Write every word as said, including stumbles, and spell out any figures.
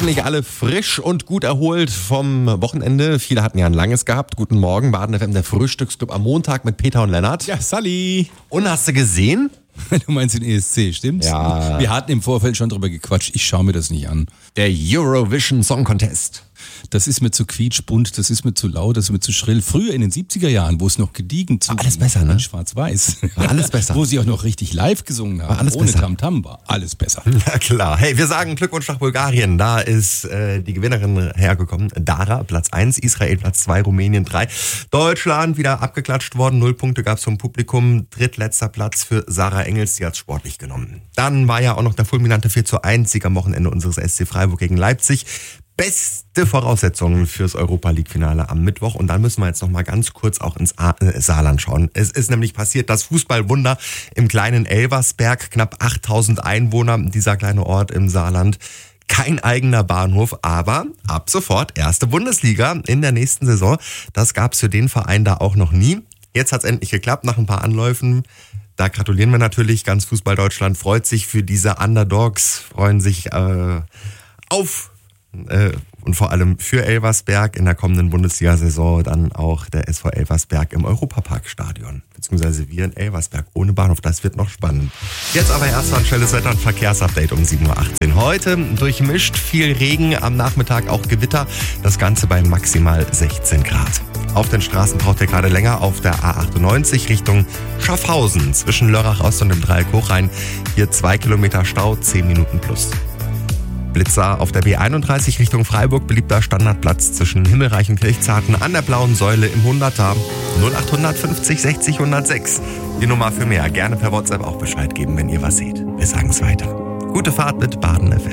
Hoffentlich alle frisch und gut erholt vom Wochenende. Viele hatten ja ein langes gehabt. Guten Morgen, Baden F M, der Frühstücksclub am Montag mit Peter und Lennart. Ja, Sally. Und hast du gesehen? Du meinst den E S C, stimmt's? Ja. Wir hatten im Vorfeld schon drüber gequatscht. Ich schaue mir das nicht an. Der Eurovision Song Contest. Das ist mir zu quietschbunt, das ist mir zu laut, das ist mir zu schrill. Früher in den siebziger Jahren, wo es noch gediegen zu war alles besser, ne? In schwarz-weiß. War alles besser. Wo sie auch noch richtig live gesungen haben, war alles ohne besser. Tamtam, war alles besser. Ja klar. Hey, wir sagen Glückwunsch nach Bulgarien. Da ist äh, die Gewinnerin hergekommen. Dara, Platz eins, Israel Platz zwei, Rumänien drei. Deutschland wieder abgeklatscht worden. Null Punkte gab es vom Publikum. Drittletzter Platz für Sarah Engels, die hat es sportlich genommen. Dann war ja auch noch der fulminante vier zu eins Sieg am Wochenende unseres S C Freiburg gegen Leipzig. Beste Voraussetzungen fürs Europa-League-Finale am Mittwoch. Und dann müssen wir jetzt noch mal ganz kurz auch ins A- äh, Saarland schauen. Es ist nämlich passiert, das Fußballwunder im kleinen Elversberg. Knapp achttausend Einwohner, dieser kleine Ort im Saarland. Kein eigener Bahnhof, aber ab sofort erste Bundesliga in der nächsten Saison. Das gab's für den Verein da auch noch nie. Jetzt hat's endlich geklappt nach ein paar Anläufen. Da gratulieren wir natürlich. Ganz Fußball Deutschland freut sich für diese Underdogs, freuen sich äh, auf Äh, und vor allem für Elversberg in der kommenden Bundesliga-Saison dann auch der S V Elversberg im Europapark-Stadion. Beziehungsweise wir in Elversberg ohne Bahnhof. Das wird noch spannend. Jetzt aber erst mal ein schnelles Wetter- und Verkehrsupdate um sieben Uhr achtzehn. Heute durchmischt viel Regen, am Nachmittag auch Gewitter. Das Ganze bei maximal sechzehn Grad. Auf den Straßen braucht ihr gerade länger. Auf der A achtundneunzig Richtung Schaffhausen zwischen Lörrach Ost und dem Dreieck Hochrhein. Hier zwei Kilometer Stau, zehn Minuten plus. Blitzer auf der B einunddreißig Richtung Freiburg, beliebter Standardplatz zwischen Himmelreich und Kirchzarten an der Blauen Säule im hunderter. null acht fünfzig sechzig hundertsechs. Die Nummer für mehr. Gerne per WhatsApp auch Bescheid geben, wenn ihr was seht. Wir sagen es weiter. Gute Fahrt mit Baden F M.